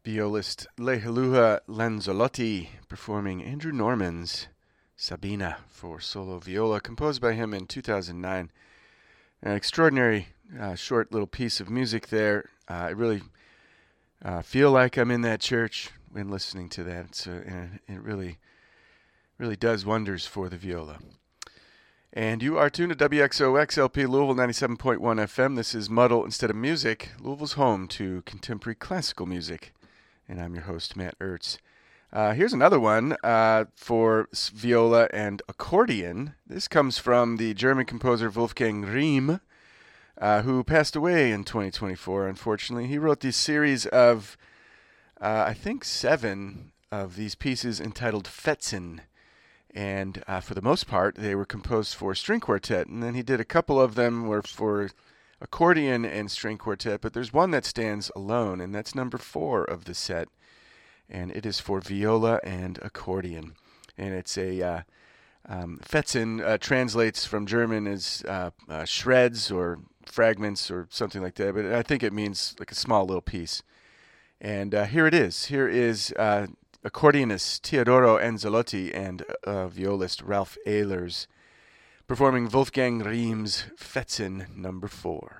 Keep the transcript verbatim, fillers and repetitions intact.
violist Lehelua Lanzolotti performing Andrew Norman's Sabina for solo viola, composed by him in two thousand nine. An extraordinary uh, short little piece of music there. Uh, I really uh, feel like I'm in that church when listening to that. It's, uh, and it really, really does wonders for the viola. And you are tuned to W X O X L P Louisville ninety-seven point one F M. This is Muddle Instead of Music, Louisville's home to contemporary classical music. And I'm your host, Matt Ertz. Uh, here's another one uh, for viola and accordion. This comes from the German composer Wolfgang Riem, uh, who passed away in twenty twenty-four, unfortunately. He wrote this series of, uh, I think, seven of these pieces entitled Fetzen. And uh, for the most part, they were composed for string quartet. And then he did a couple of them were for accordion and string quartet. But there's one that stands alone, and that's number four of the set. And it is for viola and accordion. And it's a, uh, um, Fetzen uh, translates from German as uh, uh, shreds or fragments or something like that. But I think it means like a small little piece. And uh, here it is. Here is uh, accordionist Teodoro Anzalotti and uh, violist Ralph Ehlers performing Wolfgang Riem's Fetzen number four.